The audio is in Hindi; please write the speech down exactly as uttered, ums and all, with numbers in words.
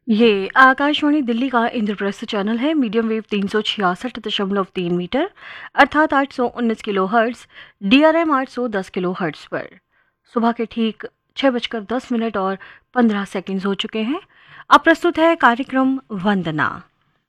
ये आकाशवाणी दिल्ली का इंद्रप्रस्थ चैनल है। मीडियम वेव तीन सौ छियासठ दशमलव तीन मीटर अर्थात आठ सौ उन्नीस kilo hertz, D R M आठ सौ दस किलो हर्ट्स पर सुबह के ठीक छः बजकर दस मिनट और पंद्रह सेकंड हो चुके हैं। अब प्रस्तुत है कार्यक्रम वंदना।